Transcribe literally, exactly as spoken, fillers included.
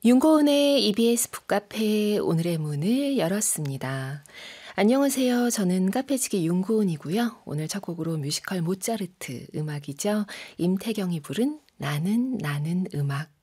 윤고은의 이비에스 북카페 오늘의 문을 열었습니다. 안녕하세요. 저는 카페지기 윤고은이고요. 오늘 첫 곡으로 뮤지컬 모차르트 음악이죠. 임태경이 부른 나는 나는 음악